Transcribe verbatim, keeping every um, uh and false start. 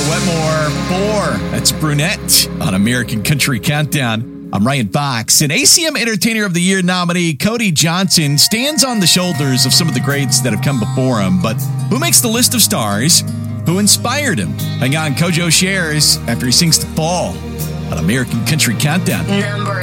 Wetmore four. That's Brunette on American Country Countdown. I'm Ryan Fox. And A C M Entertainer of the Year nominee Cody Johnson stands on the shoulders of some of the greats that have come before him. But who makes the list of stars? Who inspired him? Hang on, Kojo shares after he sings to Fall on American Country Countdown. Number